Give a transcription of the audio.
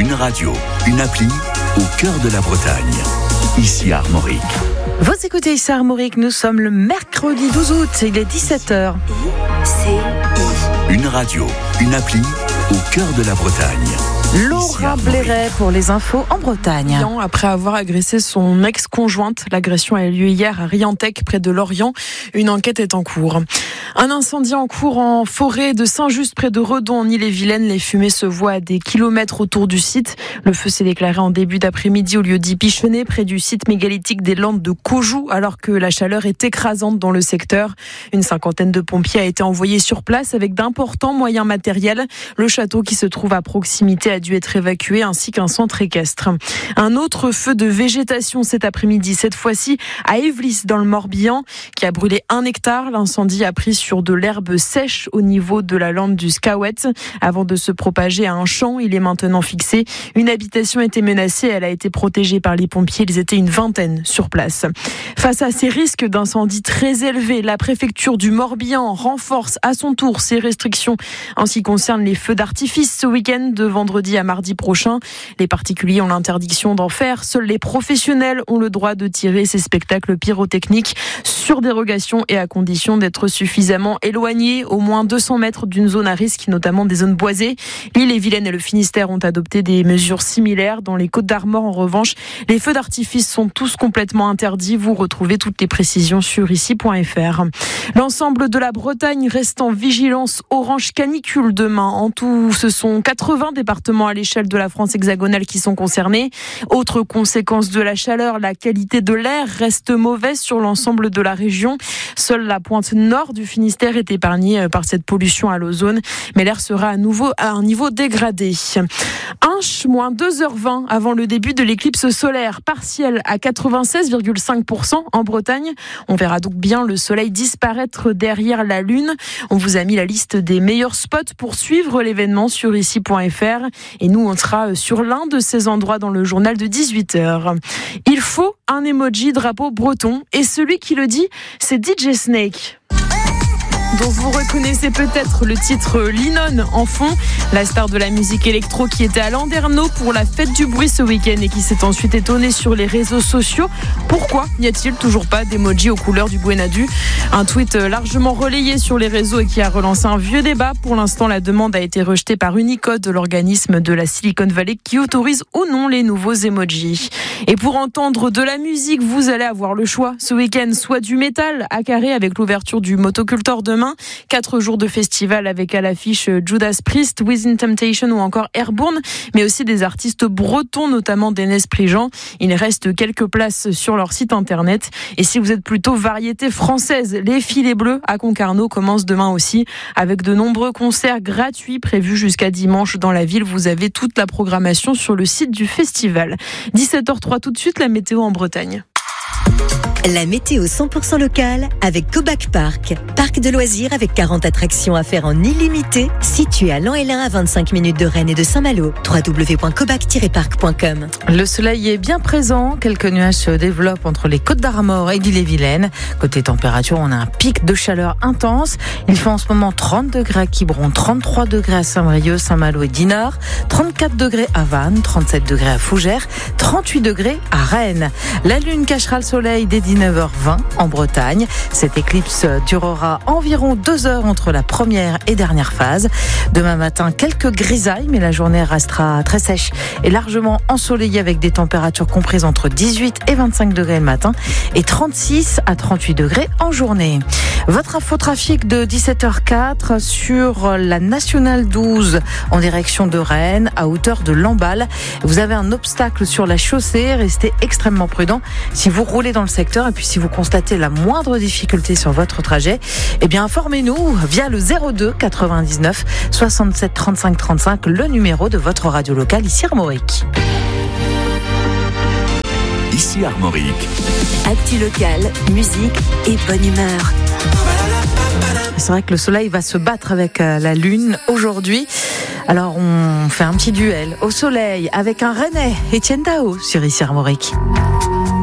Une radio, une appli au cœur de la Bretagne. Ici Armorique. Vous écoutez ici Armorique, nous sommes le mercredi 12 août, il est 17h. Une radio, une appli au cœur de la Bretagne. Laura Blairet pour les infos en Bretagne. Après avoir agressé son ex-conjointe, l'agression a eu lieu hier à Riantec, près de Lorient. Une enquête est en cours. Un incendie en cours en forêt de Saint-Just, près de Redon, en Ille-et-Vilaine. Les fumées se voient à des kilomètres autour du site. Le feu s'est déclaré en début d'après-midi au lieu d'Ypichenet, près du site mégalithique des Landes de Caujou, alors que la chaleur est écrasante dans le secteur. Une cinquantaine de pompiers a été envoyée sur place avec d'importants moyens matériels. Le château qui se trouve à proximité a dû être évacué, ainsi qu'un centre équestre. Un autre feu de végétation cet après-midi, cette fois-ci à Évlis dans le Morbihan, qui a brûlé 1 hectare. L'incendie a pris sur de l'herbe sèche au niveau de la lande du Scawet. Avant de se propager à un champ, il est maintenant fixé. Une habitation était menacée, elle a été protégée par les pompiers. Ils étaient une vingtaine sur place. Face à ces risques d'incendie très élevés, la préfecture du Morbihan renforce à son tour ses restrictions en ce qui concerne les feux d'artifice ce week-end de vendredi à mardi prochain. Les particuliers ont l'interdiction d'en faire. Seuls les professionnels ont le droit de tirer ces spectacles pyrotechniques sur dérogation et à condition d'être suffisamment éloignés, au moins 200 mètres d'une zone à risque, notamment des zones boisées. L'Ille-et-Vilaine et le Finistère ont adopté des mesures similaires. Dans les Côtes-d'Armor, en revanche, les feux d'artifice sont tous complètement interdits. Vous retrouvez toutes les précisions sur ici.fr. L'ensemble de la Bretagne reste en vigilance orange canicule demain. En tout, ce sont 80 départements à l'échelle de la France hexagonale qui sont concernés. Autre conséquence de la chaleur, la qualité de l'air reste mauvaise sur l'ensemble de la région. Seule la pointe nord du Finistère est épargnée par cette pollution à l'ozone, mais l'air sera à nouveau à un niveau dégradé. Inche, moins 2h20 avant le début de l'éclipse solaire, partielle à 96,5% en Bretagne. On verra donc bien le soleil disparaître derrière la lune. On vous a mis la liste des meilleurs spots pour suivre l'événement sur ici.fr. Et nous, on sera sur l'un de ces endroits dans le journal de 18h. Il faut un emoji drapeau breton. Et celui qui le dit, c'est DJ Snake, dont vous reconnaissez peut-être le titre Linon en fond, la star de la musique électro qui était à Landerneau pour la fête du bruit ce week-end et qui s'est ensuite étonnée sur les réseaux sociaux. Pourquoi n'y a-t-il toujours pas d'emoji aux couleurs du Buenadu ? Un tweet largement relayé sur les réseaux et qui a relancé un vieux débat. Pour l'instant, la demande a été rejetée par Unicode, l'organisme de la Silicon Valley qui autorise ou non les nouveaux emojis. Et pour entendre de la musique, vous allez avoir le choix ce week-end, soit du métal à Carré avec l'ouverture du Motocultor demain, 4 jours de festival avec à l'affiche Judas Priest, Within Temptation ou encore Airborne, mais aussi des artistes bretons, notamment Dénes Prigent. Il reste quelques places sur leur site internet. Et si vous êtes plutôt variété française, les Filets Bleus à Concarneau commencent demain aussi, avec de nombreux concerts gratuits prévus jusqu'à dimanche dans la ville. Vous avez toute la programmation sur le site du festival. 17h03 tout de suite, la météo en Bretagne. La météo 100% locale avec Cobac Park. Parc de loisirs avec 40 attractions à faire en illimité, situé à Lan-et-Lain à 25 minutes de Rennes et de Saint-Malo. www.cobac-park.com. Le soleil est bien présent. Quelques nuages se développent entre les Côtes-d'Armor et l'Ille-et-Vilaine. Côté température, on a un pic de chaleur intense. Il fait en ce moment 30 degrés à Quiberon, 33 degrés à Saint-Brieuc, Saint-Malo et Dinard, 34 degrés à Vannes, 37 degrés à Fougères, 38 degrés à Rennes. La lune cachera le soleil dès 19h20 en Bretagne. Cette éclipse durera environ 2 heures entre la première et dernière phase. Demain matin, quelques grisailles, mais la journée restera très sèche et largement ensoleillée avec des températures comprises entre 18 et 25 degrés le matin et 36 à 38 degrés en journée. Votre infotrafic de 17h04 sur la Nationale 12 en direction de Rennes à hauteur de Lamballe. Vous avez un obstacle sur la chaussée, restez extrêmement prudent si vous roulez dans le secteur et puis si vous constatez la moindre difficulté sur votre trajet, eh bien informez-nous via le 02 99 67 35 35, le numéro de votre radio locale ici Armorique. Ici Armorique. Actu local, musique et bonne humeur. C'est vrai que le soleil va se battre avec la lune aujourd'hui. Alors on fait un petit duel au soleil avec un Rennais, Etienne Dao sur ici Armorique.